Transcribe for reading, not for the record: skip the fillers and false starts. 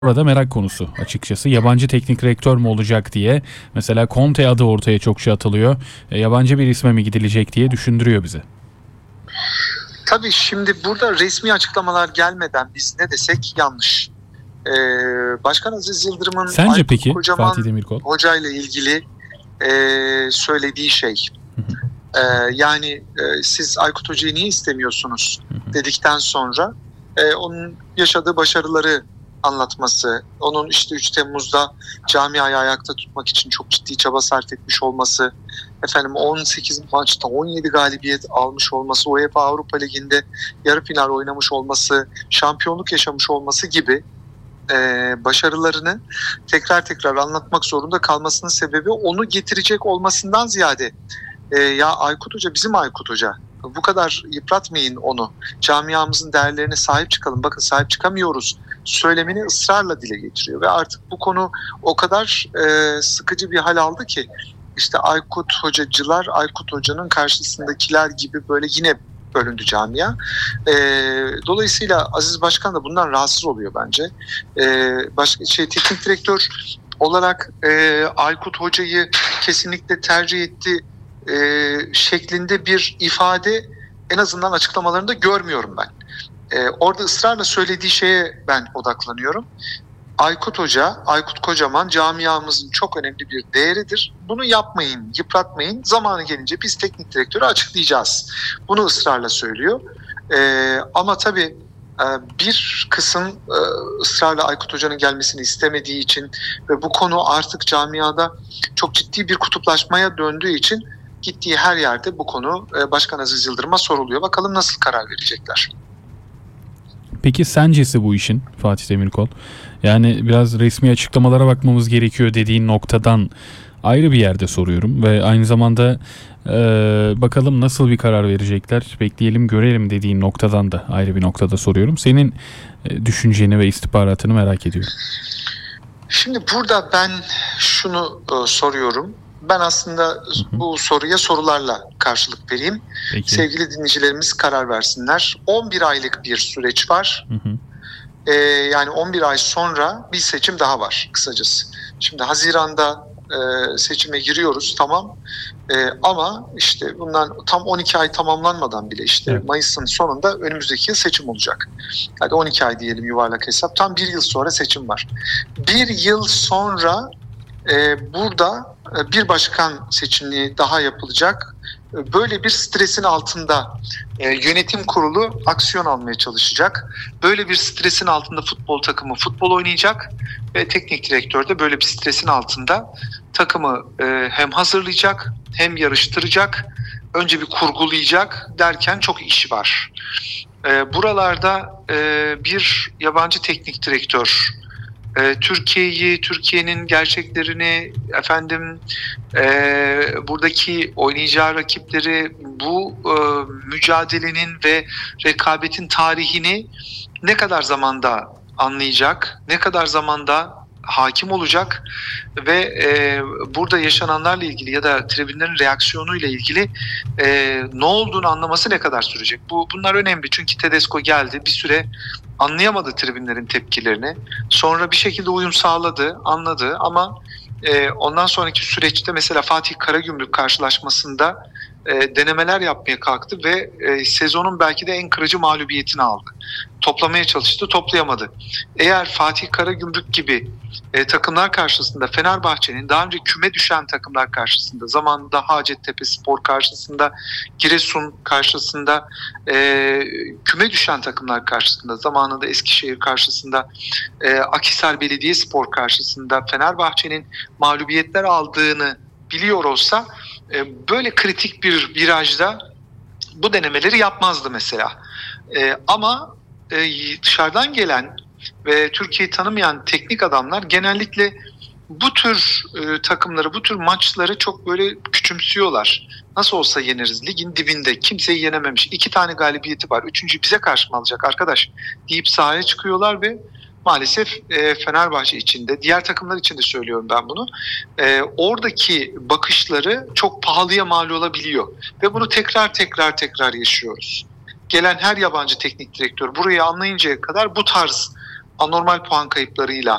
Orada merak konusu açıkçası. Yabancı teknik direktör mü olacak diye. Mesela Conte adı ortaya çokça atılıyor. Yabancı bir isme mi gidilecek diye düşündürüyor bizi. Tabii şimdi burada resmi açıklamalar gelmeden biz ne desek yanlış. Başkan Aziz Yıldırım'ın Sence Aykut peki Kocaman Fatih Demirkol? hocayla ilgili söylediği şey. Yani siz Aykut Hoca'yı niye istemiyorsunuz dedikten sonra onun yaşadığı başarıları anlatması, onun işte 3 Temmuz'da camiayı ayakta tutmak için çok ciddi çaba sarf etmiş olması, 18 maçta 17 galibiyet almış olması, UEFA Avrupa Ligi'nde yarı final oynamış olması, şampiyonluk yaşamış olması gibi başarılarını tekrar tekrar anlatmak zorunda kalmasının sebebi onu getirecek olmasından ziyade ya Aykut Hoca bizim Aykut Hoca. Bu kadar yıpratmayın onu. Camiamızın değerlerine sahip çıkalım. Bakın sahip çıkamıyoruz söylemini ısrarla dile getiriyor. Ve artık bu konu o kadar sıkıcı bir hal aldı ki işte Aykut Hocacılar, Aykut Hoca'nın karşısındakiler gibi böyle yine bölündü camia. Dolayısıyla Aziz Başkan da bundan rahatsız oluyor bence. Teknik direktör olarak Aykut Hoca'yı kesinlikle tercih etti şeklinde bir ifade en azından açıklamalarında görmüyorum ben. Orada ısrarla söylediği şeye ben odaklanıyorum. Aykut Hoca, Aykut Kocaman camiamızın çok önemli bir değeridir. Bunu yapmayın, yıpratmayın. Zamanı gelince biz teknik direktörü açıklayacağız. Bunu ısrarla söylüyor. Ama tabii bir kısım ısrarla Aykut Hoca'nın gelmesini istemediği için ve bu konu artık camiada çok ciddi bir kutuplaşmaya döndüğü için gittiği her yerde bu konu Başkan Aziz Yıldırım'a soruluyor. Bakalım nasıl karar verecekler. Peki sencesi bu işin Fatih Demirkol? Yani biraz resmi açıklamalara bakmamız gerekiyor dediğin noktadan ayrı bir yerde soruyorum. Ve aynı zamanda bakalım nasıl bir karar verecekler, bekleyelim görelim dediğin noktadan da ayrı bir noktada soruyorum. Senin düşünceni ve istihbaratını merak ediyorum. Şimdi burada ben şunu soruyorum. Ben aslında bu soruya sorularla karşılık vereyim. Peki. Sevgili dinleyicilerimiz karar versinler. 11 aylık bir süreç var. Yani 11 ay sonra bir seçim daha var kısacası. Şimdi Haziran'da seçime giriyoruz, tamam. Ama işte bundan tam 12 ay tamamlanmadan bile işte evet, Mayıs'ın sonunda önümüzdeki yıl seçim olacak. Hadi 12 ay diyelim yuvarlak hesap. Tam bir yıl sonra seçim var. Bir yıl sonra burada bir başkan seçimliği daha yapılacak. Böyle bir stresin altında yönetim kurulu aksiyon almaya çalışacak. Böyle bir stresin altında futbol takımı futbol oynayacak ve teknik direktör de böyle bir stresin altında takımı hem hazırlayacak hem yarıştıracak. Önce bir kurgulayacak derken çok iş var. Buralarda bir yabancı teknik direktör Türkiye'yi, Türkiye'nin gerçeklerini, buradaki oynayacağı rakipleri, bu mücadelenin ve rekabetin tarihini ne kadar zamanda anlayacak, ne kadar zamanda hakim olacak ve burada yaşananlarla ilgili ya da tribünlerin reaksiyonuyla ilgili ne olduğunu anlaması ne kadar sürecek? Bunlar önemli çünkü Tedesco geldi, bir süre anlayamadı tribünlerin tepkilerini. Sonra bir şekilde uyum sağladı, anladı ama ondan sonraki süreçte mesela Fatih Karagümrük karşılaşmasında denemeler yapmaya kalktı ve sezonun belki de en kırıcı mağlubiyetini aldı. Toplamaya çalıştı, toplayamadı. Eğer Fatih Karagümrük gibi takımlar karşısında, Fenerbahçe'nin daha önce küme düşen takımlar karşısında, zamanında Hacettepe karşısında, Giresun karşısında, küme düşen takımlar karşısında, zamanında Eskişehir karşısında, Akhisar Belediyespor karşısında Fenerbahçe'nin mağlubiyetler aldığını biliyor olsa böyle kritik bir virajda bu denemeleri yapmazdı mesela. Ama dışarıdan gelen ve Türkiye'yi tanımayan teknik adamlar genellikle bu tür takımları, bu tür maçları çok böyle küçümsüyorlar. Nasıl olsa yeneriz. Ligin dibinde. Kimseyi yenememiş. 2 tane galibiyeti var. 3. bize karşı mı alacak arkadaş deyip sahaya çıkıyorlar ve maalesef Fenerbahçe içinde, diğer takımlar için de söylüyorum ben bunu. Oradaki bakışları çok pahalıya mal olabiliyor. Ve bunu tekrar yaşıyoruz. Gelen her yabancı teknik direktör burayı anlayıncaya kadar bu tarz anormal puan kayıplarıyla